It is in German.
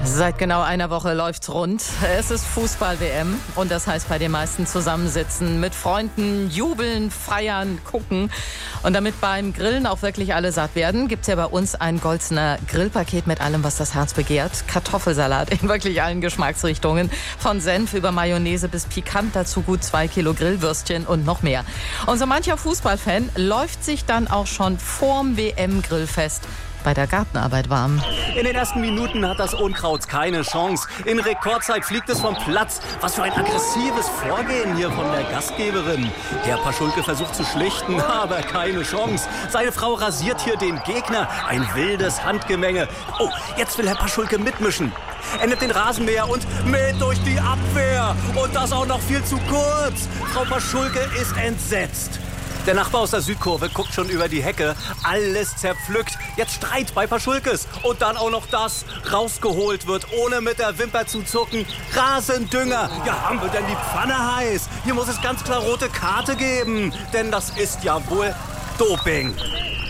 Seit genau einer Woche läuft's rund. Es ist Fußball-WM und das heißt bei den meisten zusammensitzen, mit Freunden, jubeln, feiern, gucken. Und damit beim Grillen auch wirklich alle satt werden, gibt's ja bei uns ein Golzener Grillpaket mit allem, was das Herz begehrt. Kartoffelsalat in wirklich allen Geschmacksrichtungen. Von Senf über Mayonnaise bis pikant, dazu gut 2 Kilo Grillwürstchen und noch mehr. Und so mancher Fußballfan läuft sich dann auch schon vorm WM-Grillfest bei der Gartenarbeit warm. In den ersten Minuten hat das Unkraut keine Chance. In Rekordzeit fliegt es vom Platz. Was für ein aggressives Vorgehen hier von der Gastgeberin. Herr Paschulke versucht zu schlichten, aber keine Chance. Seine Frau rasiert hier den Gegner. Ein wildes Handgemenge. Oh, jetzt will Herr Paschulke mitmischen. Er nimmt den Rasenmäher und mäht durch die Abwehr. Und das auch noch viel zu kurz. Frau Paschulke ist entsetzt. Der Nachbar aus der Südkurve guckt schon über die Hecke. Alles zerpflückt. Jetzt Streit bei Paschulkes. Und dann auch noch das rausgeholt wird, ohne mit der Wimper zu zucken. Rasendünger. Ja, haben wir denn die Pfanne heiß? Hier muss es ganz klar rote Karte geben. Denn das ist ja wohl Doping.